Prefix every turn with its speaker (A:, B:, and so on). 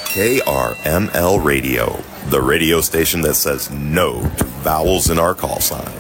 A: KRML Radio, the radio station that says no to vowels in our call sign.